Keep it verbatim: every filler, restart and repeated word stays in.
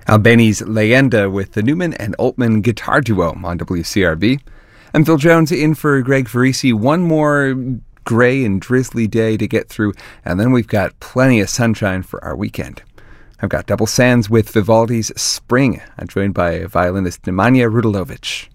Albani's Leyenda with the Newman and Altman guitar duo on W C R B. And Phil Jones in for Greg Farisi. One more grey and drizzly day to get through, and then we've got plenty of sunshine for our weekend. I've got Double Sands with Vivaldi's Spring. I'm joined by violinist Nemanja Rudilovic.